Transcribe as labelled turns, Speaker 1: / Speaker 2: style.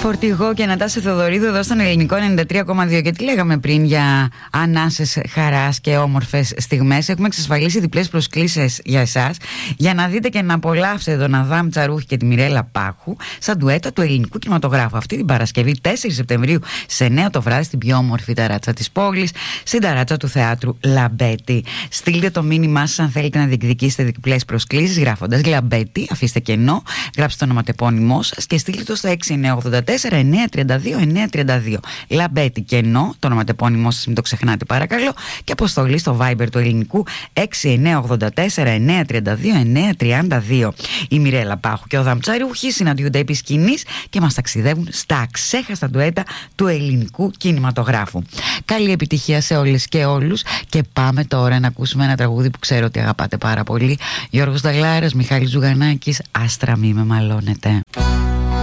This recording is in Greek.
Speaker 1: Φορτηγό και Νατάσα Θεοδωρίδου εδώ στον Ελληνικό 93,2. Και τι λέγαμε πριν για ανάσες χαράς και όμορφες στιγμές. Έχουμε εξασφαλίσει διπλές προσκλήσεις για εσάς, για να δείτε και να απολαύσετε τον Αδάμ Τσαρούχη και τη Μιρέλα Πάχου σαν ντουέτα του ελληνικού κινηματογράφου. Αυτή την Παρασκευή 4 Σεπτεμβρίου σε 9 το βράδυ στην πιο όμορφη ταράτσα της πόλης, στην ταράτσα του θεάτρου Λαμπέτη. Στείλτε το μήνυμά σας αν θέλετε να διεκδικήσετε διπλές προσκλήσεις γράφοντας Λαμπέτη, αφήστε κενό, γράψτε το ονοματεπώνυμό σας και στείλτε το στο 6984-932-932. Λαμπέτη κενό, το ονοματεπώνυμό σας μην το ξεχνάτε παρακαλώ, και αποστολή στο Viber του ελληνικού 6984-932-932. Η Μιρέλα Πάχου και ο Αδάμ Τσαρούχη συναντιούνται επί σκηνής και μας ταξιδεύουν στα αξέχαστα ντουέτα του ελληνικού κινηματογράφου. Καλή επιτυχία σε όλες και όλους και πάμε τώρα να ακούσουμε ένα τραγούδι που ξέρω ότι αγαπάτε πάρα πολύ. Γιώργος Νταλάρας, Μιχάλης Ζουγανάκης, Άστρα μη με μαλώνετε.